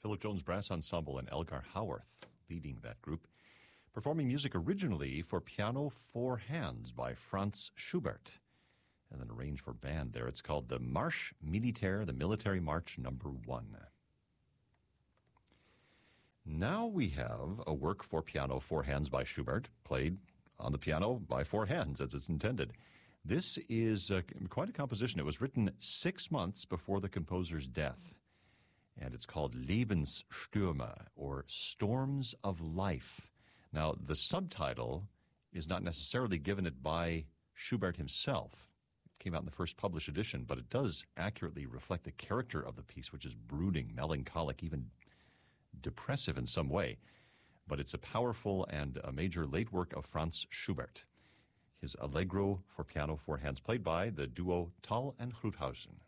Philip Jones Brass Ensemble and Elgar Howarth leading that group, performing music originally for piano, four hands by Franz Schubert, and then arranged for band there. It's called the Marche Militaire, the Military March Number 1. Now we have a work for piano, four hands by Schubert, played on the piano by four hands, as it's intended. This is quite a composition. It was written 6 months before the composer's death, and it's called Lebensstürme, or Storms of Life. Now, the subtitle is not necessarily given it by Schubert himself. It came out in the first published edition, but it does accurately reflect the character of the piece, which is brooding, melancholic, even depressive in some way. But it's a powerful and a major late work of Franz Schubert. His Allegro for piano, four hands, played by the duo Thal and Gruthausen.